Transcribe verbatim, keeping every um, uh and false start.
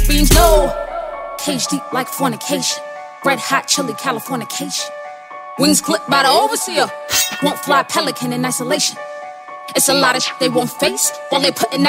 fiends know. Cage deep like fornication. Red hot chili Californication. Wings clipped by the overseer. Won't fly pelican in isolation. It's a lot of shit they won't face while they putting